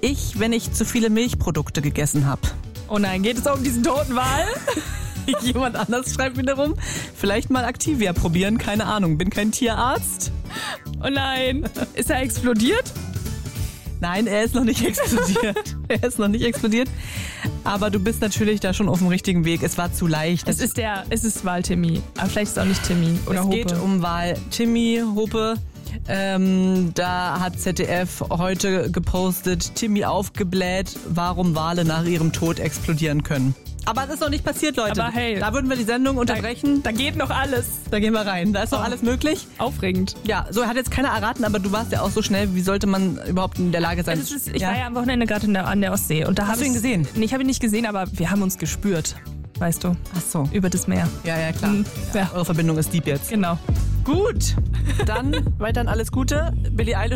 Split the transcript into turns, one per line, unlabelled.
Ich, wenn ich zu viele Milchprodukte gegessen habe.
Oh nein, geht es um diesen toten Wal?
Jemand anders schreibt wiederum, vielleicht mal Activia probieren, keine Ahnung, bin kein Tierarzt.
Oh nein, ist er explodiert?
Nein, er ist noch nicht explodiert. Aber du bist natürlich da schon auf dem richtigen Weg. Es war zu leicht.
Es ist Wal-Timmy. Aber vielleicht ist es auch nicht Timmy oder Hope.
Es geht um Wal-Timmy, Hope. Da hat ZDF heute gepostet, Timmy aufgebläht, warum Wale nach ihrem Tod explodieren können. Aber es ist noch nicht passiert, Leute.
Aber hey,
da würden wir die Sendung unterbrechen.
Da geht noch alles.
Da gehen wir rein. Da ist noch alles möglich.
Aufregend.
Ja, so hat jetzt keiner erraten, aber du warst ja auch so schnell. Wie sollte man überhaupt in der Lage sein?
Ich war ja am Wochenende gerade an der Ostsee. Und da
Hast du ihn gesehen?
Nee, ich habe ihn nicht gesehen, aber wir haben uns gespürt. Weißt du?
Ach so.
Über das Meer.
Ja, klar.
Ja.
Eure Verbindung ist deep jetzt.
Genau.
Gut, dann weiterhin alles Gute. Billie Eilish